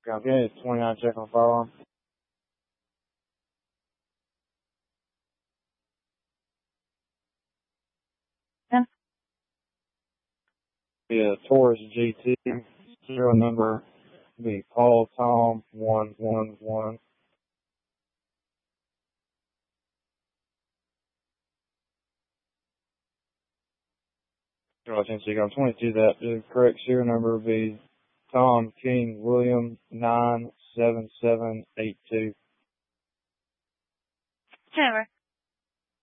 Okay, it's 29 check on firearm. Yeah. Yeah, Taurus GT, serial number be Paul Tom 111. I think you got 22. That the correct serial number would be Tom King William 97782. Trevor.